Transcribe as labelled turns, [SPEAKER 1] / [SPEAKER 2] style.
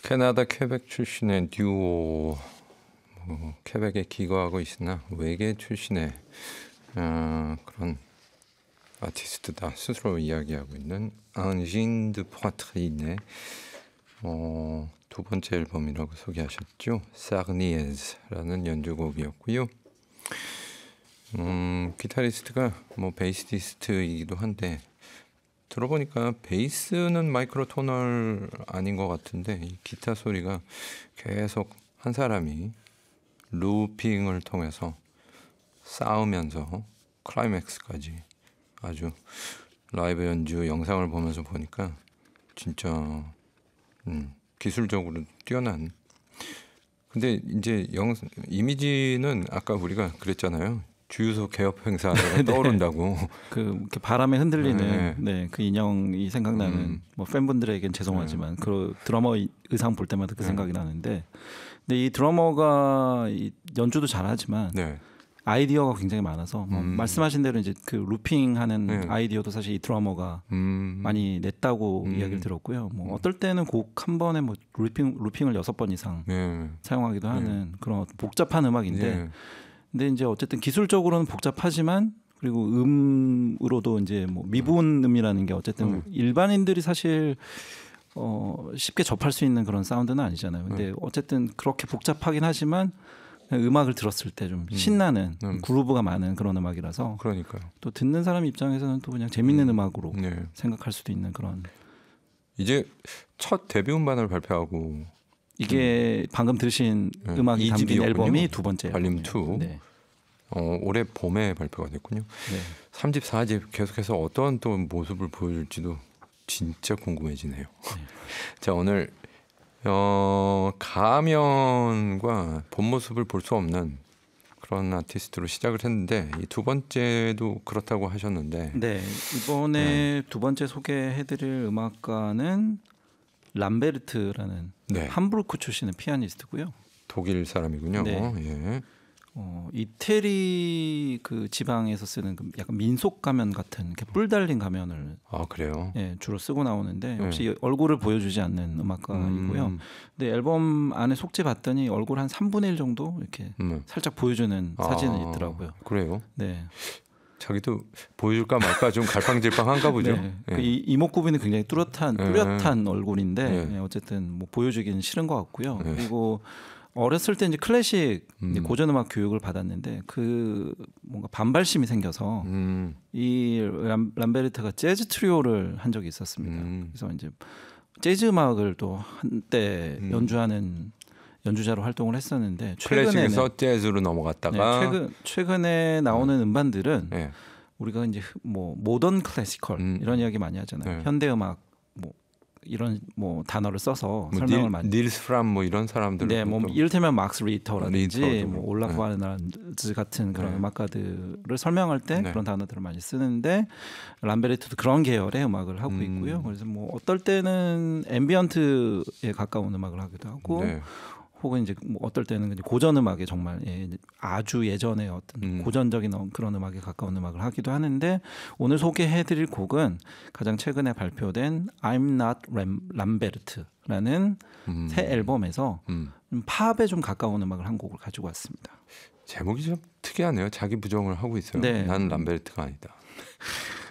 [SPEAKER 1] 캐나다 퀘벡 출신의 듀오, 퀘벡에 기거하고 있으나 외계 출신의 그런 아티스트다 스스로 이야기하고 있는 앙진 드 포이트린의 두 번째 앨범이라고 소개하셨죠. 사르니에즈라는 연주곡이었고요. 기타리스트가 베이시스트이기도 한데 들어보니까 베이스는 마이크로토널 아닌 것 같은데 이 기타 소리가 계속 한 사람이 루핑을 통해서 쌓으면서 클라이맥스까지 아주 라이브 연주 영상을 보면서 보니까 진짜 기술적으로 뛰어난. 근데 이제 이미지는 아까 우리가 그랬잖아요. 주유소 개업 행사가
[SPEAKER 2] 네.
[SPEAKER 1] 떠오른다고.
[SPEAKER 2] 이렇게 바람에 흔들리는 그 인형이 생각나는 팬분들에겐 죄송하지만 그 드러머 의상 볼 때마다 그 생각이 나는데, 근데 이 드러머가 연주도 잘하지만 아이디어가 굉장히 많아서 말씀하신 대로 이제 그 루핑하는 아이디어도 사실 이 드러머가 많이 냈다고 이야기를 들었고요. 어떨 때는 곡 한 번에 루핑을 6번 이상 사용하기도 하는 그런 복잡한 음악인데. 근데 이제 어쨌든 기술적으로는 복잡하지만 그리고 음으로도 이제 미분음이라는 게 어쨌든 일반인들이 사실 쉽게 접할 수 있는 그런 사운드는 아니잖아요. 근데 어쨌든 그렇게 복잡하긴 하지만 음악을 들었을 때 좀 신나는 그루브가 많은 그런 음악이라서
[SPEAKER 1] 그러니까요.
[SPEAKER 2] 또 듣는 사람 입장에서는 또 그냥 재밌는 음악으로 생각할 수도 있는 그런.
[SPEAKER 1] 이제 첫 데뷔 음반을 발표하고
[SPEAKER 2] 이게 방금 들으신 음악이 담긴 앨범이 두 번째
[SPEAKER 1] 발림 2. 올해 봄에 발표가 됐군요. 3집 4집 계속해서 어떤 또 모습을 보여줄지도 진짜 궁금해지네요. 자, 오늘 가면과 본 모습을 볼 수 없는 그런 아티스트로 시작을 했는데 이 두 번째도 그렇다고 하셨는데
[SPEAKER 2] 이번에 두 번째 소개해드릴 음악가는 람베르트라는 함부르크 출신의 피아니스트고요.
[SPEAKER 1] 독일 사람이군요.
[SPEAKER 2] 이태리 그 지방에서 쓰는 약간 민속 가면 같은 이렇게 뿔 달린 가면을
[SPEAKER 1] 그래요?
[SPEAKER 2] 주로 쓰고 나오는데 역시 얼굴을 보여주지 않는 음악가이고요. 근데 앨범 안에 속지 봤더니 얼굴 한 3분의 1 정도 이렇게 살짝 보여주는 사진이 있더라고요.
[SPEAKER 1] 그래요?
[SPEAKER 2] 네.
[SPEAKER 1] 자기도 보여줄까 말까 좀 갈팡질팡한가 보죠.
[SPEAKER 2] 그 이목구비는 굉장히 뚜렷한 얼굴인데 어쨌든 보여주기는 싫은 것 같고요. 그리고 어렸을 때 이제 클래식 고전 음악 교육을 받았는데 그 뭔가 반발심이 생겨서 이 람베르트가 재즈 트리오를 한 적이 있었습니다. 그래서 이제 재즈 음악을 또 한때 연주하는 연주자로 활동을 했었는데
[SPEAKER 1] 클래식에서 재즈로 넘어갔다가
[SPEAKER 2] 최근에 나오는 음반들은 우리가 이제 모던 클래시컬 이런 이야기 많이 하잖아요. 현대 음악 이런 단어를 써서 설명을 많이.
[SPEAKER 1] 닐스 프람 이런 사람들.
[SPEAKER 2] 이를테면 막스 리터라든지 올라프 와르나즈 같은 그런 음악가들을 설명할 때 그런 단어들을 많이 쓰는데 람베르트도 그런 계열의 음악을 하고 있고요. 그래서 어떨 때는 앰비언트에 가까운 음악을 하기도 하고. 혹은 이제 어떨 때는 고전 음악에 정말 아주 예전에 어떤 고전적인 그런 음악에 가까운 음악을 하기도 하는데 오늘 소개해드릴 곡은 가장 최근에 발표된 I'm Not Lambert라는 새 앨범에서 팝에 좀 가까운 음악을 한 곡을 가지고 왔습니다.
[SPEAKER 1] 제목이 좀 특이하네요. 자기 부정을 하고 있어요. 나는 람베르트가 아니다.